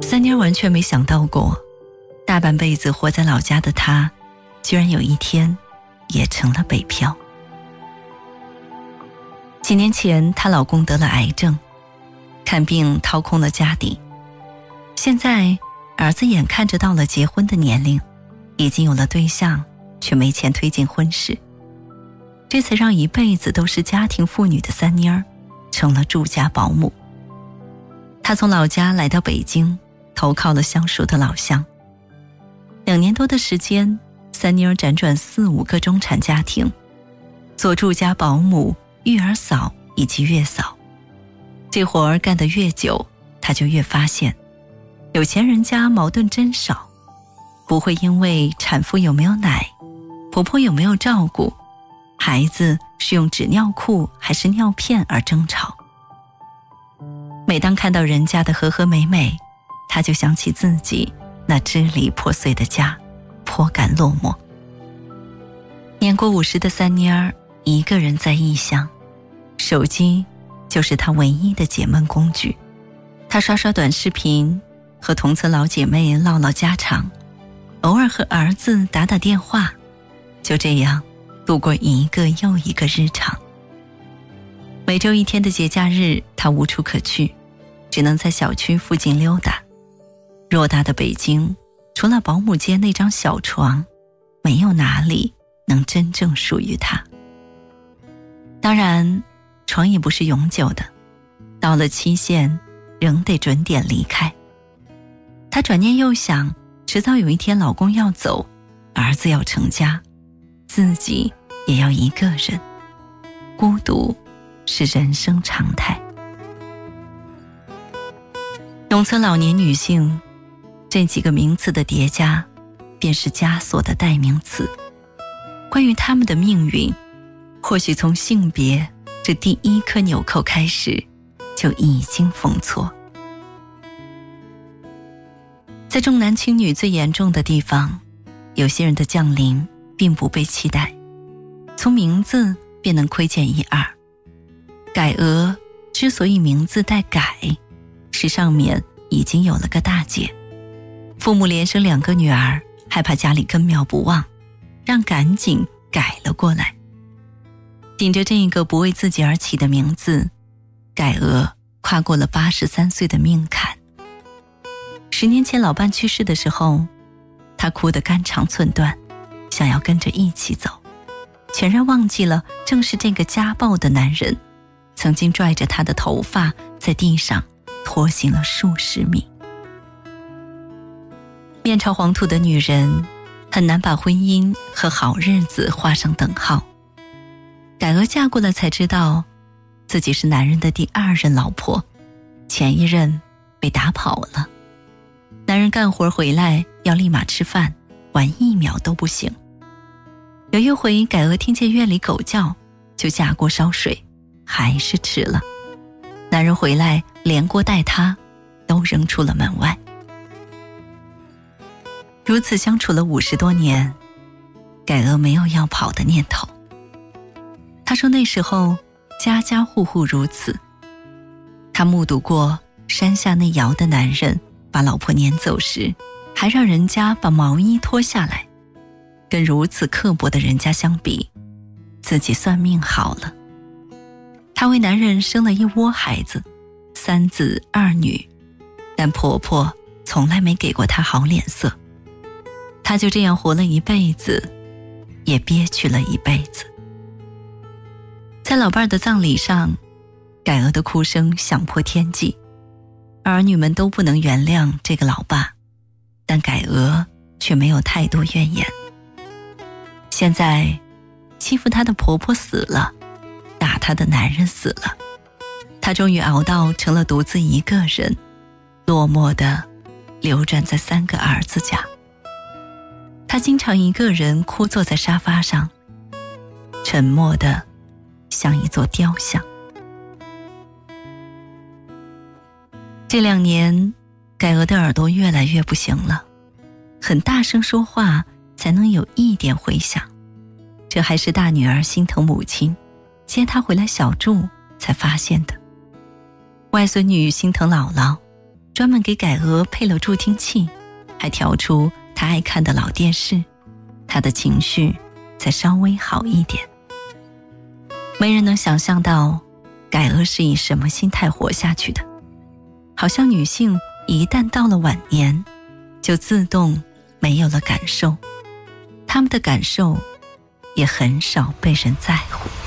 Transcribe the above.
三妮儿完全没想到过，大半辈子活在老家的她，居然有一天也成了北漂。几年前，她老公得了癌症，看病掏空了家底。现在儿子眼看着到了结婚的年龄，已经有了对象，却没钱推进婚事。这才让一辈子都是家庭妇女的三妮儿成了住家保姆。她从老家来到北京，投靠了相熟的老乡。2年多的时间，三妮儿辗转4、5个中产家庭，做住家保姆、育儿嫂以及月嫂。这活儿干得越久，她就越发现，有钱人家矛盾真少，不会因为产妇有没有奶、婆婆有没有照顾、孩子是用纸尿裤还是尿片而争吵。每当看到人家的和和美美，她就想起自己那支离破碎的家，颇感落寞。年过50的三妮儿一个人在异乡，手机就是她唯一的解闷工具。她刷刷短视频，和同村老姐妹唠唠家常，偶尔和儿子打打电话，就这样度过一个又一个日常。每周1天的节假日，她无处可去，只能在小区附近溜达。偌大的北京，除了保姆间那张小床，没有哪里能真正属于她。当然，床也不是永久的，到了期限，仍得准点离开。她转念又想，迟早有一天老公要走，儿子要成家，自己也要一个人，孤独是人生常态。农村老年女性这几个名词的叠加，便是枷锁的代名词。关于她们的命运，或许从性别这第一颗纽扣开始，就已经封错。在重男轻女最严重的地方，有些人的降临并不被期待，从名字便能窥见一二。改娥之所以名字带改，是上面已经有了个大姐，父母连生2个女儿，害怕家里根苗不旺，让赶紧改了过来。顶着这一个不为自己而起的名字，改娥跨过了83岁的命坎。10年前老伴去世的时候，她哭得肝肠寸断，想要跟着一起走，全然忘记了正是这个家暴的男人曾经拽着她的头发在地上拖行了数十米。面朝黄土的女人很难把婚姻和好日子画上等号。改娥嫁过来才知道，自己是男人的第2任老婆，前1任被打跑了。男人干活回来要立马吃饭，晚1秒都不行。有一回改娥听见院里狗叫，就架锅烧水，还是迟了。男人回来连锅带她都扔出了门外。如此相处了50多年，改娥没有要跑的念头。她说那时候家家户户如此，她目睹过山下那窑的男人把老婆撵走时，还让人家把毛衣脱下来。跟如此刻薄的人家相比，自己算命好了。她为男人生了1窝孩子，3子2女，但婆婆从来没给过她好脸色。她就这样活了一辈子，也憋屈了一辈子。在老伴儿的葬礼上，改娥的哭声响破天际，儿女们都不能原谅这个老爸，但改娥却没有太多怨言。现在欺负她的婆婆死了，打她的男人死了，她终于熬到成了独自一个人，落寞地流转在3个儿子家。她经常一个人枯坐在沙发上，沉默地像一座雕像。这2年，改娥的耳朵越来越不行了，很大声说话才能有一点回响。这还是大女儿心疼母亲，接她回来小住才发现的。外孙女心疼姥姥， 专门给改娥配了助听器，还调出他爱看的老电视，他的情绪才稍微好一点。没人能想象到改娥是以什么心态活下去的，好像女性一旦到了晚年，就自动没有了感受，她们的感受也很少被人在乎。